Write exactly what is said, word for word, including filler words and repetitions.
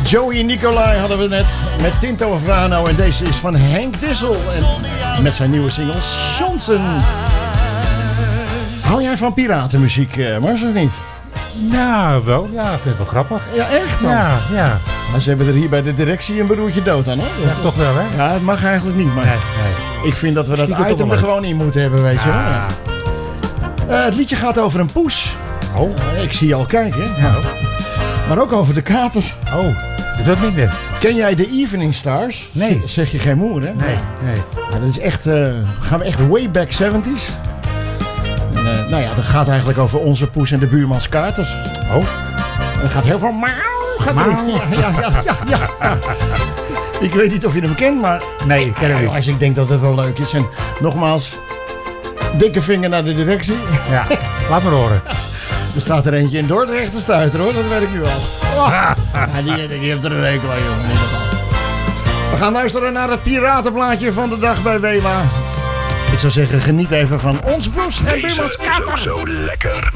Joey Nicolai hadden we net met Tinto Afrano. En deze is van Henk Dissel. En met zijn nieuwe single Johnson. Hou jij van piratenmuziek, Mars, of niet? Nou, wel. Ja, ik vind het wel grappig. Ja, echt dan? Ja, ja. Maar ze hebben er hier bij de directie een beroertje dood aan, hoor. Ja, toch wel, hè? Ja, het mag eigenlijk niet, maar Nee, nee. ik vind dat we dat Stiekem item toch er wel gewoon in moeten hebben, weet je wel. Ja. Uh, het liedje gaat over een poes. Oh. Uh, ik zie je al kijken. Ja. Maar ook over de katers. Oh, is dat minder? Ken jij de Evening Stars? Nee. Z- zeg je geen moer, hè? Nee, nee. Ja, dat is echt, uh, gaan we echt way back zeventies. En, uh, nou ja, dat gaat eigenlijk over onze poes en de buurmans katers. Oh. Er gaat heel veel mauw. Gaat Mauw. erin. Ja, ja, ja, ja, ja. Ik weet niet of je hem kent, maar Nee, ik ken hem niet. als ik denk dat het wel leuk is. En nogmaals, dikke vinger naar de directie. Ja, laat maar horen. Er staat er eentje in Dordrecht te stuiteren, hoor. Dat weet ik nu al. Oh. Ja, die, die heeft er een rekel aan, jongen. In ieder geval. We gaan luisteren naar het piratenblaadje van de dag bij Wela. Ik zou zeggen, geniet even van ons poes en buurmans kater. Zo lekker.